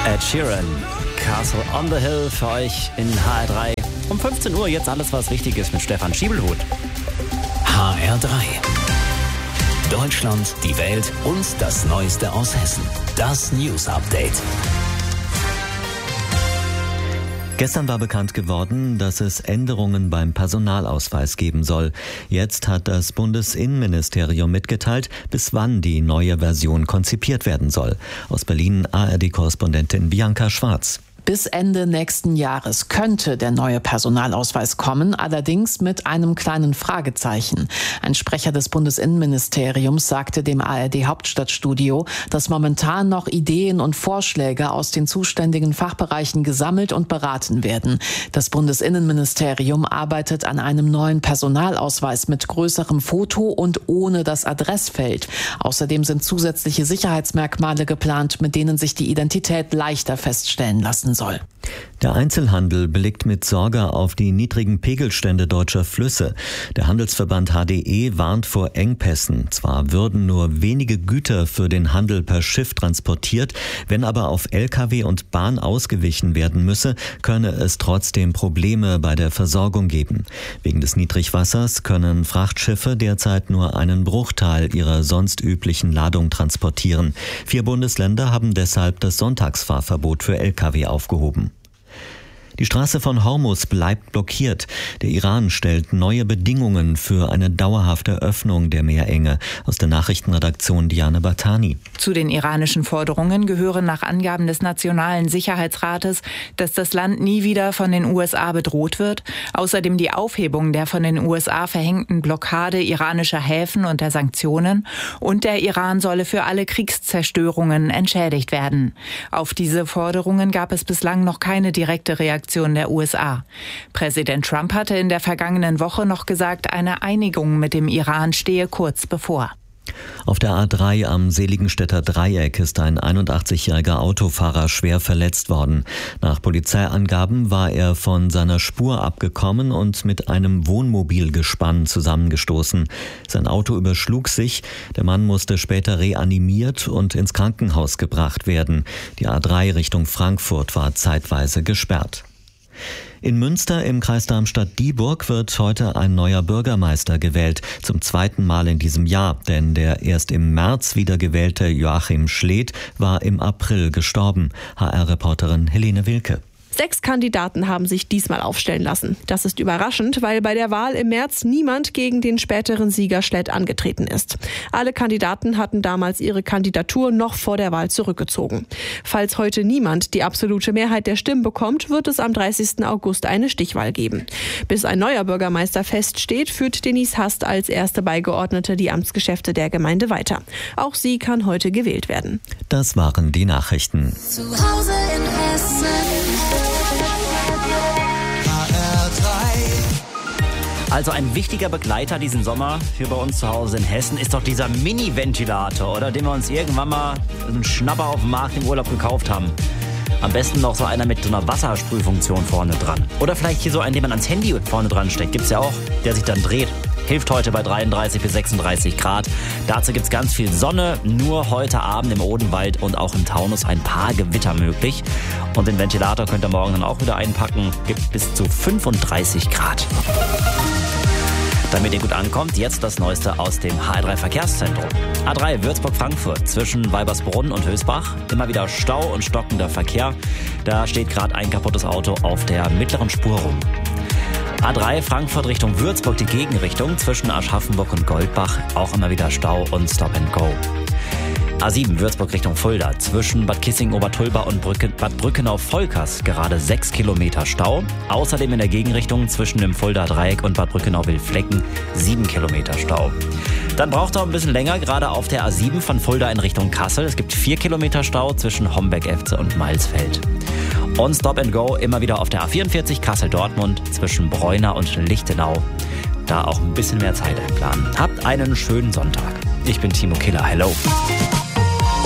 Ed Sheeran, Castle on the Hill für euch in HR3. Um 15 Uhr jetzt alles, was wichtig ist mit Stefan Schiebelhut. HR3. Deutschland, die Welt und das Neueste aus Hessen. Das News Update. Gestern war bekannt geworden, dass es Änderungen beim Personalausweis geben soll. Jetzt hat das Bundesinnenministerium mitgeteilt, bis wann die neue Version konzipiert werden soll. Aus Berlin ARD-Korrespondentin Bianca Schwarz. Bis Ende nächsten Jahres könnte der neue Personalausweis kommen, allerdings mit einem kleinen Fragezeichen. Ein Sprecher des Bundesinnenministeriums sagte dem ARD-Hauptstadtstudio, dass momentan noch Ideen und Vorschläge aus den zuständigen Fachbereichen gesammelt und beraten werden. Das Bundesinnenministerium arbeitet an einem neuen Personalausweis mit größerem Foto und ohne das Adressfeld. Außerdem sind zusätzliche Sicherheitsmerkmale geplant, mit denen sich die Identität leichter feststellen lassen soll. Der Einzelhandel blickt mit Sorge auf die niedrigen Pegelstände deutscher Flüsse. Der Handelsverband HDE warnt vor Engpässen. Zwar würden nur wenige Güter für den Handel per Schiff transportiert, wenn aber auf Lkw und Bahn ausgewichen werden müsse, könne es trotzdem Probleme bei der Versorgung geben. Wegen des Niedrigwassers können Frachtschiffe derzeit nur einen Bruchteil ihrer sonst üblichen Ladung transportieren. 4 Bundesländer haben deshalb das Sonntagsfahrverbot für Lkw aufgehoben. Die Straße von Hormuz bleibt blockiert. Der Iran stellt neue Bedingungen für eine dauerhafte Öffnung der Meerenge. Aus der Nachrichtenredaktion Diane Batani. Zu den iranischen Forderungen gehören nach Angaben des Nationalen Sicherheitsrates, dass das Land nie wieder von den USA bedroht wird. Außerdem die Aufhebung der von den USA verhängten Blockade iranischer Häfen und der Sanktionen. Und der Iran solle für alle Kriegszerstörungen entschädigt werden. Auf diese Forderungen gab es bislang noch keine direkte Reaktion der USA. Präsident Trump hatte in der vergangenen Woche noch gesagt, eine Einigung mit dem Iran stehe kurz bevor. Auf der A3 am Seligenstädter Dreieck ist ein 81-jähriger Autofahrer schwer verletzt worden. Nach Polizeiangaben war er von seiner Spur abgekommen und mit einem Wohnmobilgespann zusammengestoßen. Sein Auto überschlug sich. Der Mann musste später reanimiert und ins Krankenhaus gebracht werden. Die A3 Richtung Frankfurt war zeitweise gesperrt. In Münster im Kreis Darmstadt-Dieburg wird heute ein neuer Bürgermeister gewählt. Zum 2. Mal in diesem Jahr, denn der erst im März wiedergewählte Joachim Schledt war im April gestorben. HR-Reporterin Helene Wilke. 6 Kandidaten haben sich diesmal aufstellen lassen. Das ist überraschend, weil bei der Wahl im März niemand gegen den späteren Sieger Schledt angetreten ist. Alle Kandidaten hatten damals ihre Kandidatur noch vor der Wahl zurückgezogen. Falls heute niemand die absolute Mehrheit der Stimmen bekommt, wird es am 30. August eine Stichwahl geben. Bis ein neuer Bürgermeister feststeht, führt Denise Hast als erste Beigeordnete die Amtsgeschäfte der Gemeinde weiter. Auch sie kann heute gewählt werden. Das waren die Nachrichten. Zu Hause in Hessen. Also ein wichtiger Begleiter diesen Sommer für bei uns zu Hause in Hessen ist doch dieser Mini-Ventilator, oder? Den wir uns irgendwann mal einen Schnapper auf dem Markt im Urlaub gekauft haben. Am besten noch so einer mit so einer Wassersprühfunktion vorne dran. Oder vielleicht hier so einen, den man ans Handy vorne dran steckt. Gibt's ja auch, der sich dann dreht. Hilft heute bei 33 bis 36 Grad. Dazu gibt's ganz viel Sonne. Nur heute Abend im Odenwald und auch im Taunus ein paar Gewitter möglich. Und den Ventilator könnt ihr morgen dann auch wieder einpacken. Gibt bis zu 35 Grad. Damit ihr gut ankommt, jetzt das Neueste aus dem HR3 Verkehrszentrum. A3 Würzburg-Frankfurt zwischen Weibersbrunn und Hösbach. Immer wieder Stau und stockender Verkehr. Da steht gerade ein kaputtes Auto auf der mittleren Spur rum. A3 Frankfurt Richtung Würzburg, die Gegenrichtung zwischen Aschaffenburg und Goldbach. Auch immer wieder Stau und Stop and Go. A7 Würzburg Richtung Fulda zwischen Bad Kissing-Obertulba und Bad Brückenau-Volkers gerade 6 Kilometer Stau. Außerdem in der Gegenrichtung zwischen dem Fulda Dreieck und Bad Brückenau-Wildflecken 7 Kilometer Stau. Dann braucht es auch ein bisschen länger, gerade auf der A7 von Fulda in Richtung Kassel. Es gibt 4 Kilometer Stau zwischen Homberg-Efze und Mailsfeld. Und Stop and Go immer wieder auf der A44 Kassel-Dortmund zwischen Bräuna und Lichtenau. Da auch ein bisschen mehr Zeit einplanen. Habt einen schönen Sonntag. Ich bin Timo Killer. Hello.